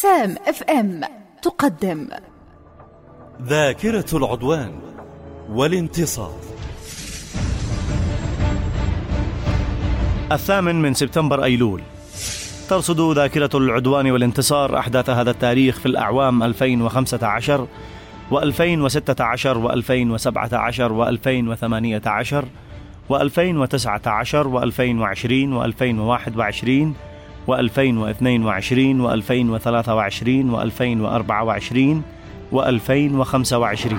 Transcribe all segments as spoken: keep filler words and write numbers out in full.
سام اف ام تقدم ذاكرة العدوان والانتصار. الثامن من سبتمبر أيلول ترصد ذاكرة العدوان والانتصار أحداث هذا التاريخ في الأعوام ألفين وخمسة عشر وألفين وستة عشر وألفين وسبعة عشر وألفين وثمانية عشر وألفين وتسعة عشر وألفين وعشرين وألفين وواحد وعشرين وألفين واثنين وعشرين وألفين وثلاثة وعشرين وألفين وأربعة وعشرين وألفين وخمسة وعشرين.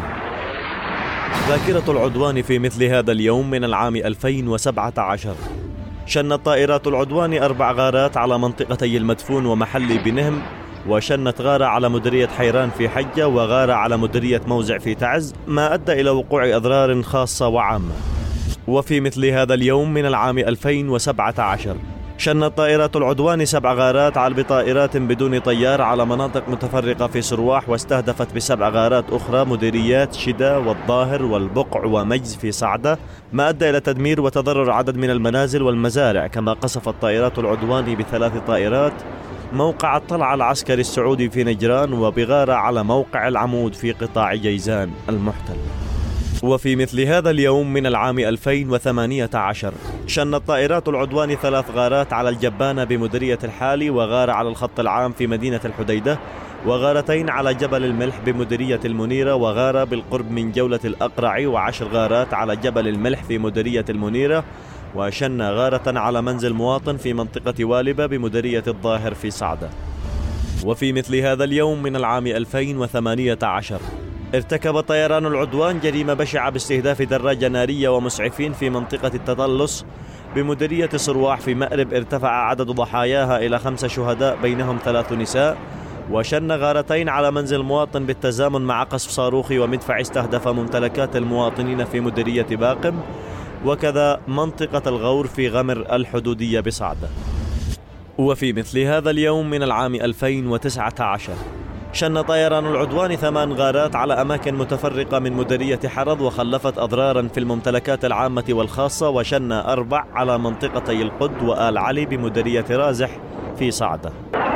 ذاكرة العدوان في مثل هذا اليوم من العام ألفين وسبعة عشر شنت طائرات العدوان أربع غارات على منطقتي المدفون ومحلي بنهم، وشنت غارة على مديرية حيران في حجة وغارة على مديرية موزع في تعز، ما أدى إلى وقوع أضرار خاصة وعامة. وفي مثل هذا اليوم من العام ألفين وسبعة عشر شنت طائرات العدوان سبع غارات على بطائرات بدون طيار على مناطق متفرقة في سرواح، واستهدفت بسبع غارات أخرى مديريات شدة والظاهر والبقع ومجز في صعدة، ما أدى إلى تدمير وتضرر عدد من المنازل والمزارع. كما قصفت طائرات العدوان بثلاث طائرات موقع الطلعة العسكري السعودي في نجران، وبغارة على موقع العمود في قطاع جيزان المحتل. وفي مثل هذا اليوم من العام ألفين وثمانية عشر شنت طائرات العدوان ثلاث غارات على الجبانة بمديرية الحالي، وغارة على الخط العام في مدينة الحديدة، وغارتين على جبل الملح بمديرية المنيرة، وغارة بالقرب من جولة الأقرع، وعشر غارات على جبل الملح في مديرية المنيرة، وشن غارة على منزل مواطن في منطقة والبة بمديرية الظاهر في صعدة. وفي مثل هذا اليوم من العام ألفين وثمانية عشر ارتكب طيران العدوان جريمة بشعة باستهداف دراجة نارية ومسعفين في منطقة التطلس بمديرية صرواح في مأرب، ارتفع عدد ضحاياها إلى خمسة شهداء بينهم ثلاث نساء، وشن غارتين على منزل مواطن بالتزامن مع قصف صاروخي ومدفع استهدف ممتلكات المواطنين في مديرية باقم، وكذا منطقة الغور في غمر الحدودية بصعدة. وفي مثل هذا اليوم من العام ألفين وتسعة عشر شن طيران العدوان ثمان غارات على أماكن متفرقة من مديرية حرض، وخلفت أضرارا في الممتلكات العامة والخاصة، وشن أربع على منطقتي القد وآل علي بمديرية رازح في صعدة.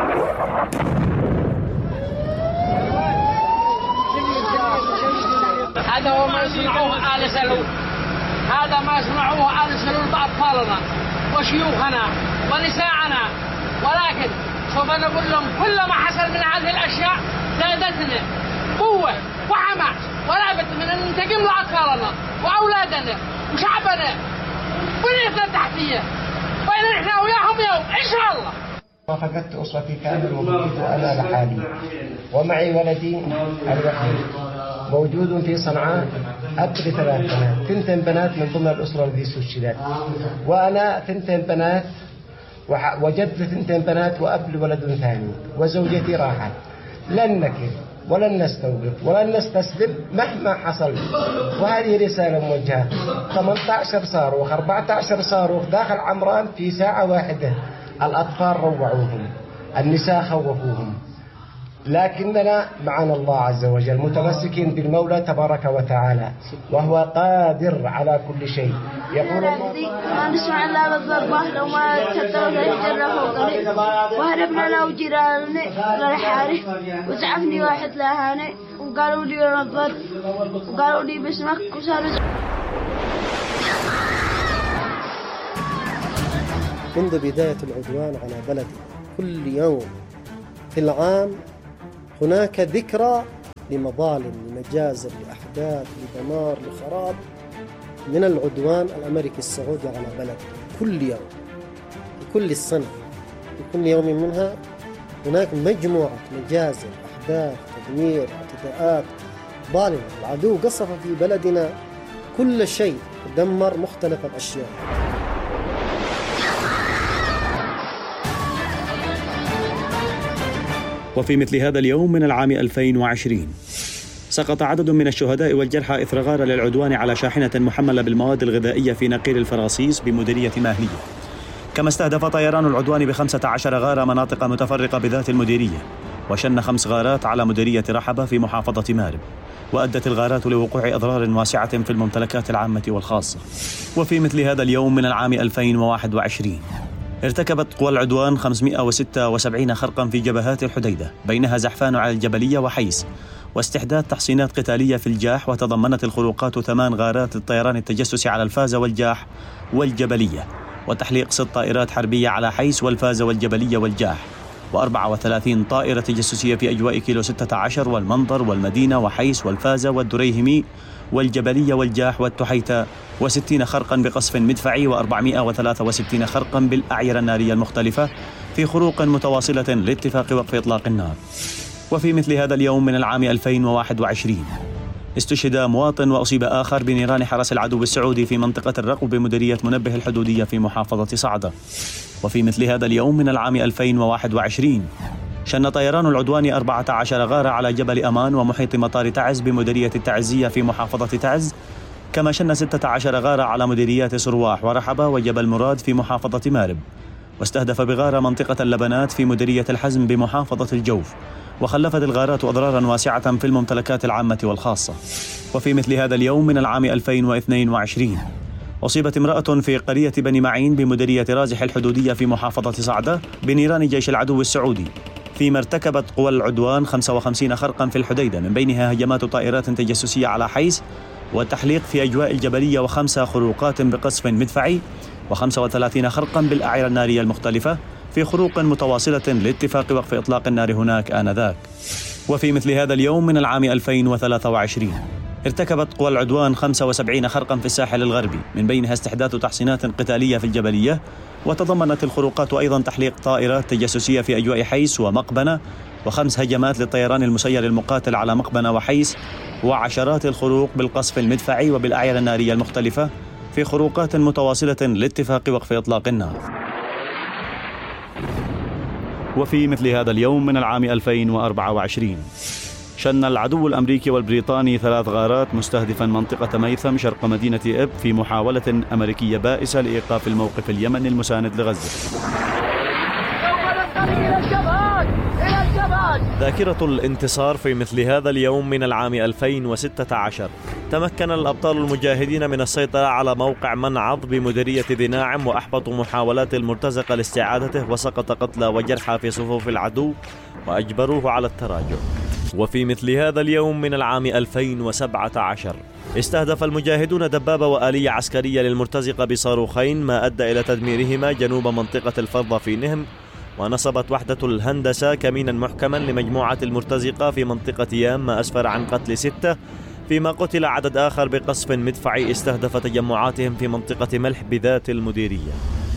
هذا هو ما يصنعوه آل سلول، هذا ما يصنعوه آل سلول بأطفالنا وشيوخنا ونساءنا، ولكن سوف نقول لهم كل ما حصل من هذه الأشياء زادتنا قوة وحماس، ولا بد من أن ننتقم لأطفالنا وأولادنا وشعبنا بنيتنا التحتية، وإن إحنا وياهم يوم إن شاء الله. فقدت أسرتي كامل وبقيت أنا لحالي، ومعي ولدي الوحيد موجود في صنعاء، أب لثلاث بنات، ثنتين بنات من ضمن الأسرة التي استشهدت، وأنا ثنتين بنات وجدت ثنتين بنات وأب لولد ثاني، وزوجتي راحت. لن نكر ولن نستوقف ولن نستسلم مهما حصل، وهذه رسالة موجهة. ثمانية عشر صاروخ أربعة عشر صاروخ داخل عمران في ساعة واحدة، الأطفال روعوهم، النساء خوفوهم، لكننا معنا الله عز وجل متمسكين بالمولى تبارك وتعالى، وهو قادر على كل شيء. يقول الله ما نسمع الله بالضربة لو ما تدروا ذلك وهربنا أنا وجيراني للحارة، وزعفني واحد لهاني وقالوا لي نظر وقالوا لي باسمك وصاروا. منذ بداية العدوان على بلدي كل يوم في العام هناك ذكرى لمظالم، لمجازر، لأحداث، لدمار، لخراب من العدوان الأمريكي السعودي على بلدي. كل يوم كل السنة في كل يوم منها هناك مجموعة مجازر، أحداث، تدمير، اعتداءات ظالمة. العدو قصف في بلدنا كل شيء، دمر مختلف الأشياء. وفي مثل هذا اليوم من العام ألفين وعشرين سقط عدد من الشهداء والجرحى إثر غارة للعدوان على شاحنة محملة بالمواد الغذائية في نقيل الفراصيس بمديرية ماهلية. كما استهدف طيران العدوان بخمسة عشر غارة مناطق متفرقة بذات المديرية، وشن خمس غارات على مديرية رحبة في محافظة مارب، وأدت الغارات لوقوع أضرار واسعة في الممتلكات العامة والخاصة. وفي مثل هذا اليوم من العام ألفين وواحد وعشرين ارتكبت قوى العدوان خمسمئة وستة وسبعين خرقا في جبهات الحديدة، بينها زحفان على الجبلية وحيس، واستحداث تحصينات قتالية في الجاح. وتضمنت الخروقات ثمان غارات للطيران التجسسي على الفازة والجاح والجبلية، وتحليق ست طائرات حربية على حيس والفازة والجبلية والجاح، وأربعة وثلاثين طائرة تجسسية في أجواء كيلو ستة عشر والمنظر والمدينة وحيس والفازة والدريهمي والجبلية والجاح والتحيتة، وستين خرقا بقصف مدفعي وأربعمئة وثلاثة وستين خرقا بالأعيرة النارية المختلفة في خروق متواصلة لاتفاق وقف إطلاق النار. وفي مثل هذا اليوم من العام ألفين وواحد وعشرين استشهد مواطن وأصيب آخر بنيران حرس العدو السعودي في منطقة الرقب بمديرية منبه الحدودية في محافظة صعدة. وفي مثل هذا اليوم من العام ألفين وواحد وعشرين شن طيران العدوان أربعة عشر غارة على جبل أمان ومحيط مطار تعز بمديرية التعزية في محافظة تعز، كما شن ستة عشر غارة على مديريات سرواح ورحبة وجبل مراد في محافظة مارب، واستهدف بغارة منطقة اللبنات في مديرية الحزم بمحافظة الجوف، وخلفت الغارات أضرارا واسعة في الممتلكات العامة والخاصة. وفي مثل هذا اليوم من العام ألفين واثنين وعشرين أصيبت امرأة في قرية بني معين بمديرية رازح الحدودية في محافظة صعدة بنيران جيش العدو السعودي، فيما ارتكبت قوى العدوان خمسة وخمسين خرقا في الحديدة، من بينها هجمات طائرات تجسسية على حيس والتحليق في أجواء الجبلية، وخمسة خروقات بقصف مدفعي، وخمسة وثلاثين خرقا بالأعيرة النارية المختلفة في خروق متواصلة لاتفاق وقف إطلاق النار هناك آنذاك. وفي مثل هذا اليوم من العام ألفين وثلاثة وعشرين ارتكبت قوى العدوان خمسة وسبعين خرقا في الساحل الغربي، من بينها استحداث تحصينات قتالية في الجبلية، وتضمنت الخروقات أيضا تحليق طائرات تجسسية في أجواء حيس ومقبنة، وخمس هجمات للطيران المسير المقاتل على مقبنة وحيس، وعشرات الخروق بالقصف المدفعي وبالأعيرة النارية المختلفة في خروقات متواصلة لاتفاق وقف إطلاق النار. وفي مثل هذا اليوم من العام ألفين وأربعة وعشرين شن العدو الأمريكي والبريطاني ثلاث غارات مستهدفا منطقة ميثم شرق مدينة إب في محاولة أمريكية بائسة لإيقاف الموقف اليمني المساند لغزة. ذاكرة الانتصار في مثل هذا اليوم من العام ألفين وستة عشر تمكن الأبطال المجاهدين من السيطرة على موقع منعض بمديرية ذي ناعم، وأحبطوا محاولات المرتزقة لاستعادته، وسقط قتلى وجرحى في صفوف العدو وأجبروه على التراجع. وفي مثل هذا اليوم من العام ألفين وسبعة عشر استهدف المجاهدون دبابة وآلية عسكرية للمرتزقة بصاروخين، ما أدى إلى تدميرهما جنوب منطقة الفرضة في نهم، ونصبت وحدة الهندسة كمينا محكما لمجموعة المرتزقة في منطقة يام، ما أسفر عن قتل ستة، فيما قتل عدد آخر بقصف مدفعي استهدف تجمعاتهم في منطقة ملح بذات المديرية.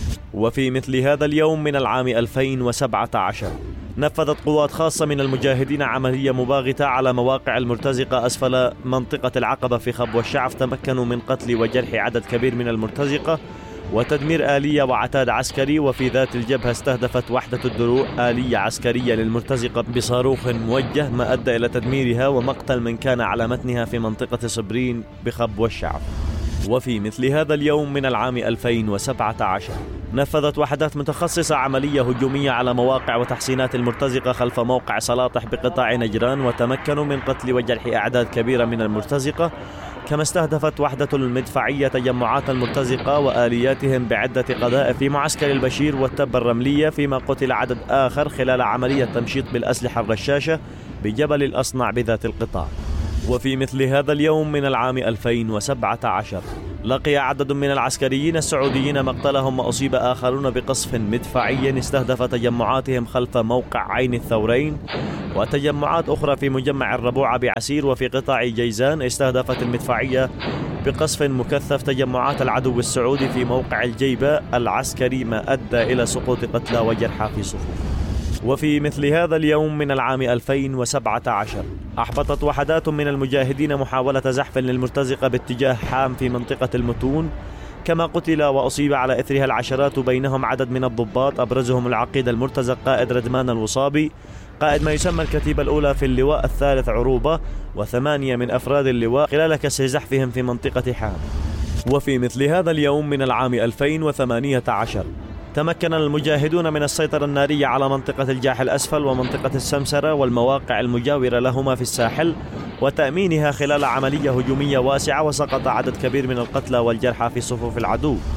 وفي مثل هذا اليوم من العام ألفين وسبعة عشر نفذت قوات خاصة من المجاهدين عملية مباغتة على مواقع المرتزقة أسفل منطقة العقبة في خبو الشعف، تمكنوا من قتل وجرح عدد كبير من المرتزقة وتدمير آلية وعتاد عسكري. وفي ذات الجبهة استهدفت وحدة الدروع آلية عسكرية للمرتزقة بصاروخ موجه، ما أدى إلى تدميرها ومقتل من كان على متنها في منطقة صبرين بخبو الشعف. وفي مثل هذا اليوم من العام ألفين وسبعة عشر نفذت وحدات متخصصة عملية هجومية على مواقع وتحصينات المرتزقة خلف موقع صلاطح بقطاع نجران، وتمكنوا من قتل وجرح أعداد كبيرة من المرتزقة، كما استهدفت وحدة المدفعية تجمعات المرتزقة وآلياتهم بعدة قذائف في معسكر البشير والتبة الرملية، فيما قتل عدد آخر خلال عملية تمشيط بالأسلحة الرشاشة بجبل الأصنع بذات القطاع. وفي مثل هذا اليوم من العام ألفين وسبعة عشر لقي عدد من العسكريين السعوديين مقتلهم، وأصيب آخرون بقصف مدفعي استهدف تجمعاتهم خلف موقع عين الثورين، وتجمعات أخرى في مجمع الربوع بعسير. وفي قطاع جيزان استهدفت المدفعية بقصف مكثف تجمعات العدو السعودي في موقع الجيبة العسكري، ما أدى إلى سقوط قتلى وجرحى في صفوف. وفي مثل هذا اليوم من العام ألفين وسبعة عشر أحبطت وحدات من المجاهدين محاولة زحف للمرتزقة باتجاه حام في منطقة المتون، كما قتل وأصيب على إثرها العشرات، بينهم عدد من الضباط أبرزهم العقيد المرتزق قائد ردمان الوصابي قائد ما يسمى الكتيبة الأولى في اللواء الثالث عروبة، وثمانية من أفراد اللواء خلال كسر زحفهم في منطقة حام. وفي مثل هذا اليوم من العام ألفين وثمانية عشر تمكن المجاهدون من السيطرة النارية على منطقة الجاح الأسفل ومنطقة السمسرة والمواقع المجاورة لهما في الساحل، وتأمينها خلال عملية هجومية واسعة، وسقط عدد كبير من القتلى والجرحى في صفوف العدو.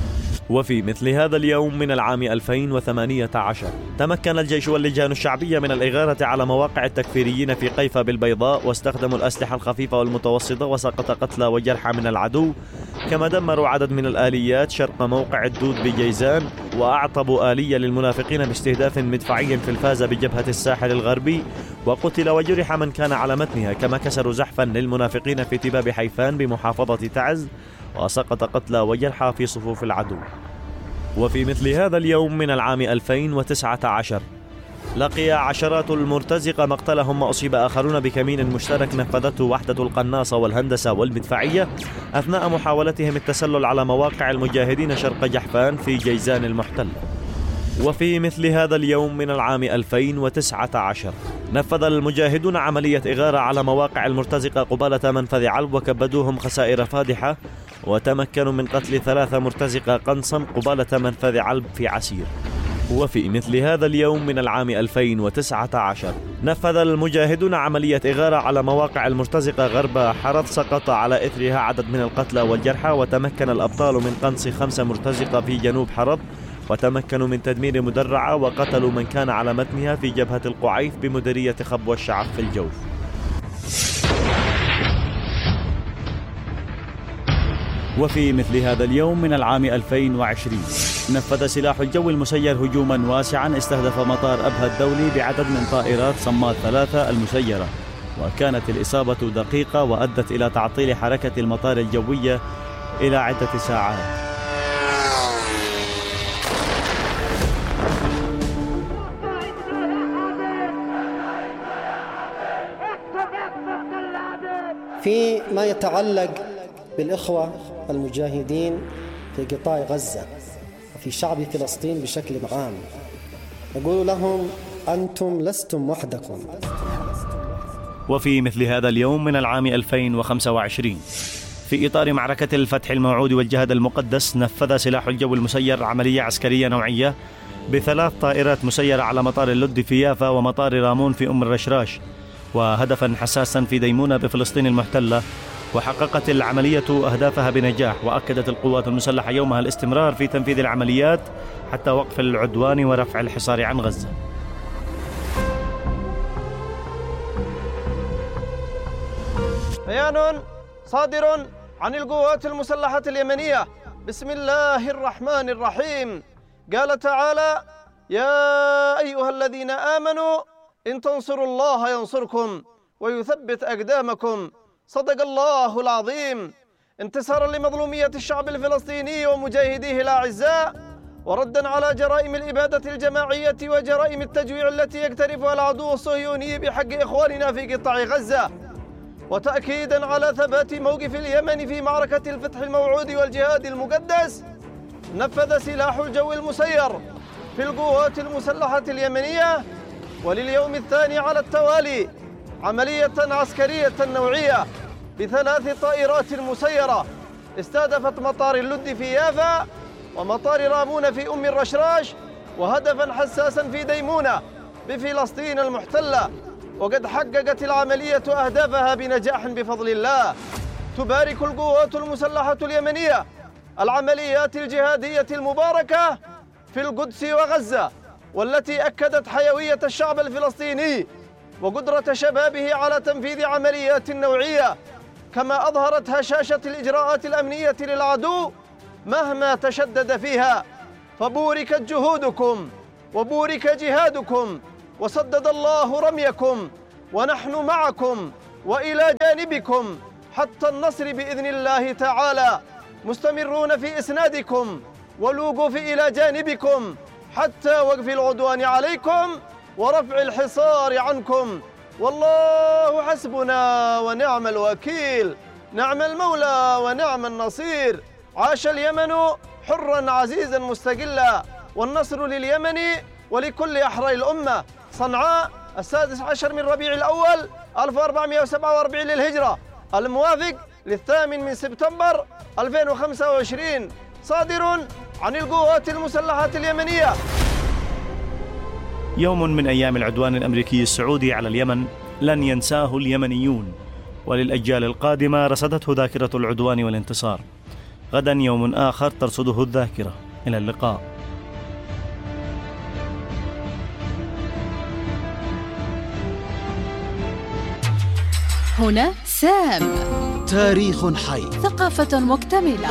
وفي مثل هذا اليوم من العام ألفين وثمانية عشر تمكن الجيش واللجان الشعبية من الإغارة على مواقع التكفيريين في قيفا بالبيضاء، واستخدموا الأسلحة الخفيفة والمتوسطة وسقط قتلى وجرحى من العدو، كما دمروا عدد من الآليات شرق موقع الدود بجيزان، وأعطبوا آلية للمنافقين باستهداف مدفعي في الفازة بجبهة الساحل الغربي، وقتل وجرح من كان على متنها، كما كسروا زحفا للمنافقين في تباب حيفان بمحافظة تعز، وسقط قتلى وجرحى في صفوف العدو. وفي مثل هذا اليوم من العام ألفين وتسعة عشر لقي عشرات المرتزقة مقتلهم وأصيب آخرون بكمين مشترك نفذته وحدة القناصة والهندسة والمدفعية أثناء محاولتهم التسلل على مواقع المجاهدين شرق جحفان في جيزان المحتلة. وفي مثل هذا اليوم من العام ألفين وتسعة عشر نفذ المجاهدون عملية إغارة على مواقع المرتزقة قبالة منفذ علب، وكبدوهم خسائر فادحة، وتمكنوا من قتل ثلاثة مرتزقة قنصا قبالة منفذ علب في عسير. وفي مثل هذا اليوم من العام ألفين وتسعة عشر نفذ المجاهدون عملية إغارة على مواقع المرتزقة غرب حرض، سقط على إثرها عدد من القتلى والجرحى، وتمكن الأبطال من قنص خمسة مرتزقة في جنوب حرض، وتمكنوا من تدمير مدرعة، وقتلوا من كان على متنها في جبهة القعيف بمديرية خبو الشعب في الجوف. وفي مثل هذا اليوم من العام ألفين وعشرين نفذ سلاح الجو المسير هجوما واسعا استهدف مطار أبها الدولي بعدد من طائرات صماد ثلاثة المسيرة، وكانت الإصابة دقيقة وأدت إلى تعطيل حركة المطار الجوية إلى عدة ساعات. في ما يتعلق بالإخوة المجاهدين في قطاع غزة وفي شعب فلسطين بشكل عام، نقول لهم أنتم لستم وحدكم. وفي مثل هذا اليوم من العام ألفين وخمسة وعشرين في إطار معركة الفتح الموعود والجهاد المقدس نفذ سلاح الجو المسير عملية عسكرية نوعية بثلاث طائرات مسيرة على مطار اللد في يافا ومطار رامون في أم الرشراش، وهدفا حساسا في ديمونة بفلسطين المحتلة، وحققت العملية أهدافها بنجاح. وأكدت القوات المسلحة يومها الاستمرار في تنفيذ العمليات حتى وقف العدوان ورفع الحصار عن غزة. بيان صادر عن القوات المسلحة اليمنية بسم الله الرحمن الرحيم. قال تعالى: يا أيها الذين آمنوا إن تنصروا الله ينصركم ويثبت أقدامكم. صدق الله العظيم. انتصارا لمظلومية الشعب الفلسطيني ومجاهديه الأعزاء، وردا على جرائم الإبادة الجماعية وجرائم التجويع التي يقترفها العدو الصهيوني بحق إخواننا في قطاع غزة، وتأكيدا على ثبات موقف اليمن في معركة الفتح الموعود والجهاد المقدس، نفذ سلاح الجو المسير في القوات المسلحة اليمنية ولليوم الثاني على التوالي عملية عسكرية نوعية بثلاث طائرات مسيرة استهدفت مطار اللد في يافا ومطار رامون في أم الرشراش، وهدفا حساسا في ديمونة بفلسطين المحتلة. وقد حققت العملية أهدافها بنجاح بفضل الله. تبارك القوات المسلحة اليمنية العمليات الجهادية المباركة في القدس وغزة، والتي أكدت حيوية الشعب الفلسطيني وقدرة شبابه على تنفيذ عمليات نوعية، كما أظهرت هشاشة الإجراءات الأمنية للعدو مهما تشدد فيها. فبوركت جهودكم وبورك جهادكم وسدد الله رميكم، ونحن معكم وإلى جانبكم حتى النصر بإذن الله تعالى، مستمرون في إسنادكم والوقوف إلى جانبكم حتى وقف العدوان عليكم ورفع الحصار عنكم. والله حسبنا ونعم الوكيل، نعم المولى ونعم النصير. عاش اليمن حرا عزيزا مستقلا، والنصر لليمن ولكل أحرار الأمة. صنعاء السادس عشر من ربيع الأول ألف وأربعمائة وسبعة وأربعين للهجرة، الموافق للثامن من سبتمبر ألفين وخمسة وعشرين، صادر عن القوات المسلحة اليمنية. يوم من أيام العدوان الأمريكي السعودي على اليمن لن ينساه اليمنيون، وللأجيال القادمة رصدته ذاكرة العدوان والانتصار. غدا يوم آخر ترصده الذاكرة. إلى اللقاء. هنا سام، تاريخ حي، ثقافة مكتملة.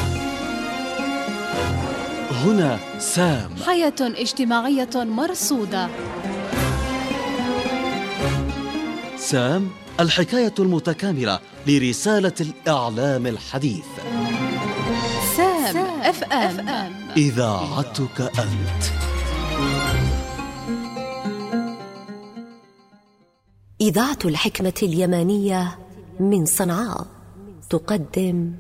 هنا سام، حياة اجتماعية مرصودة. سام، الحكاية المتكاملة لرسالة الإعلام الحديث. سام اف ام، إذاعتك أنت. إذاعة الحكمة اليمانية من صنعاء تقدم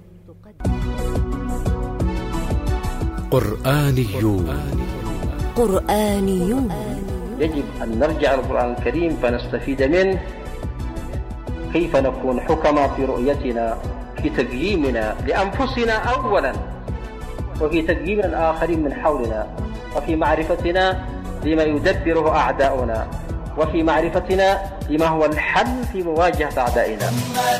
قرآنيون. قرآنيون يجب أن نرجع القرآن الكريم فنستفيد منه، كيف نكون حكما في رؤيتنا، في تقييمنا لأنفسنا أولا، وفي تقييم الآخرين من حولنا، وفي معرفتنا لما يدبره أعداؤنا، وفي معرفتنا لما هو الحل في مواجهة أعدائنا.